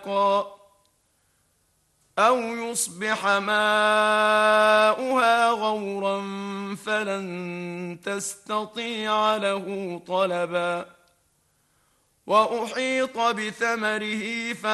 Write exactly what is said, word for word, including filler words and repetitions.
أو يصبح ماؤها غورا فلن تستطيع له طلبا وأحيط بثمره